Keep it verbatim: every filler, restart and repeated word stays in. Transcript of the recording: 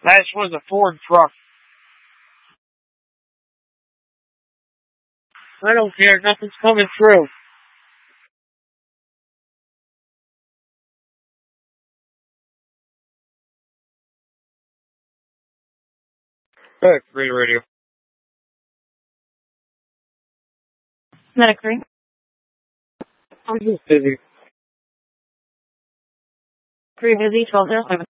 That was a Ford truck. I don't care. Nothing's coming through. Hey, radio radio. Medic three. I'm just busy. three busy, twelve zero seven.